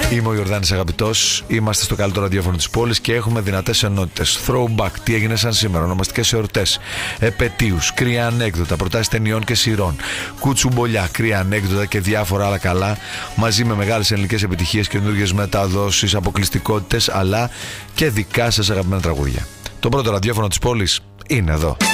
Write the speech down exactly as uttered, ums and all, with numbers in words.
Είμαι ο Ιορδάνης Αγαπητός. Είμαστε στο καλύτερο ραδιόφωνο της πόλης και έχουμε δυνατές ενότητες. Throwback, τι έγινε σαν σήμερα, ονομαστικές εορτές, επετείους, κρύα ανέκδοτα, προτάσεις ταινιών και σειρών, κουτσουμπολιά, κρύα ανέκδοτα και διάφορα άλλα καλά, μαζί με μεγάλες ελληνικές επιτυχίες, καινούργιες μεταδόσεις, αποκλειστικότητες, αλλά και δικά σας αγαπημένα τραγούδια. Το πρώτο ραδιόφωνο της πόλης είναι εδώ.